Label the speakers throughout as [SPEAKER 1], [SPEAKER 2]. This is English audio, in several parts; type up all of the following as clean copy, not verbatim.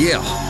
[SPEAKER 1] Yeah.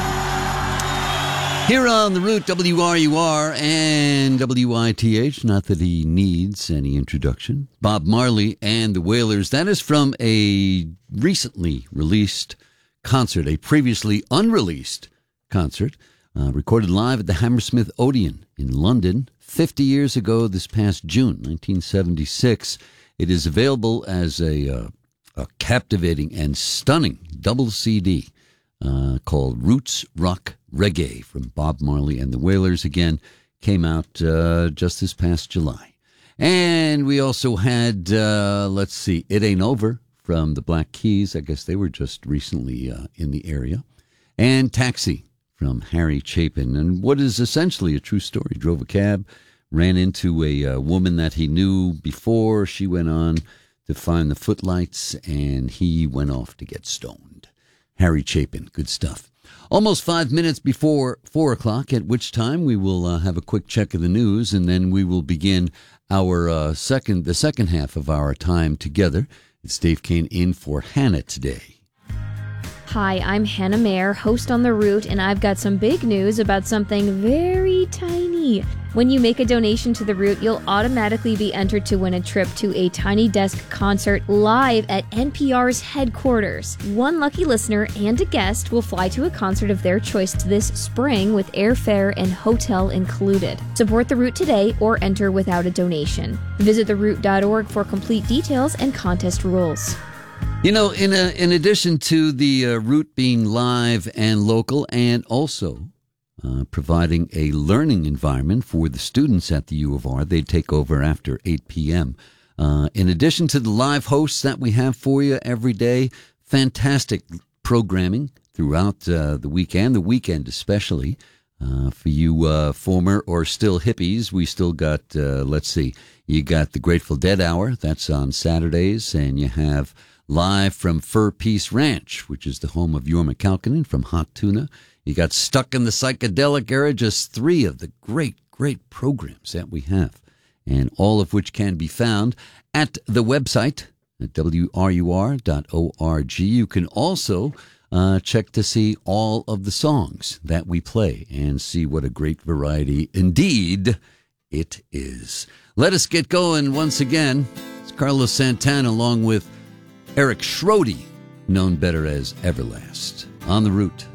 [SPEAKER 1] Here on the Root, WRUR and WITH, not that he needs any introduction, Bob Marley and the Wailers. That is from a recently released concert, a previously unreleased concert, recorded live at the Hammersmith Odeon in London 50 years ago this past June, 1976. It is available as a captivating and stunning double CD called Roots Rock Reggae from Bob Marley and the Wailers. Again, came out just this past July. And we also had, It Ain't Over from the Black Keys. I guess they were just recently in the area. And Taxi from Harry Chapin. And what is essentially a true story. Drove a cab, ran into a woman that he knew before. She went on to find the footlights, and he went off to get stoned. Harry Chapin, good stuff. Almost 5 minutes before 4 o'clock, at which time we will have a quick check of the news, and then we will begin our the second half of our time together. It's Dave Kane in for Hannah today.
[SPEAKER 2] Hi, I'm Hannah Mayer, host on The Root, and I've got some big news about something very tiny. When you make a donation to The Root, you'll automatically be entered to win a trip to a Tiny Desk concert live at NPR's headquarters. One lucky listener and a guest will fly to a concert of their choice this spring with airfare and hotel included. Support The Root today or enter without a donation. Visit theroot.org for complete details and contest rules.
[SPEAKER 1] You know, in addition to the Root being live and local, and also providing a learning environment for the students at the U of R, they take over after 8 p.m. In addition to the live hosts that we have for you every day, fantastic programming throughout the weekend especially. For you former or still hippies, we still got, you got the Grateful Dead Hour. That's on Saturdays, and you have live from Fur Peace Ranch, which is the home of Jorma Kaukonen from Hot Tuna. You got Stuck in the Psychedelic Era, just three of the great programs that we have, and all of which can be found at the website at WRUR.org. You can also check to see all of the songs that we play and see what a great variety indeed it is. Let us get going once again. It's Carlos Santana along with Eric Schrody, known better as Everlast, on the Root.